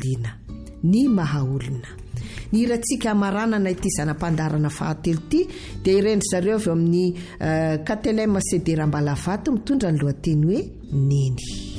fijaliana ny mahaolona. Ny ratsika maranana ity zanam-pandarana fahatelo ity dia irendry zareo avy amin'ny KTLM CD Rambalavato mitondra ny lohateny hoe Neny.